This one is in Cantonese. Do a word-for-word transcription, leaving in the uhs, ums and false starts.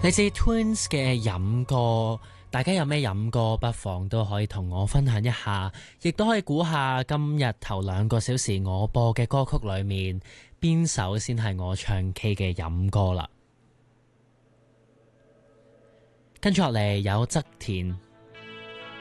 嚟自 Twins 嘅飲歌，大家有咩飲歌不妨都可以同我分享一下，亦都可以估下今日頭兩個小時我播嘅歌曲裏面邊首先係我唱 K 嘅飲歌啦。跟住落嚟有側田